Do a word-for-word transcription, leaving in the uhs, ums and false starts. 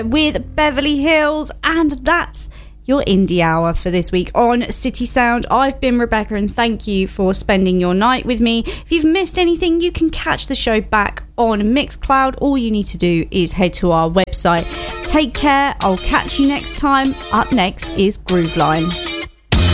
with Beverly Hills, and that's your indie hour for this week on City Sound. I've been Rebecca, and thank you for spending your night with me. If you've missed anything, you can catch the show back on Mixcloud. All you need to do is head to our website. Take care. I'll catch you next time. Up next is Grooveline.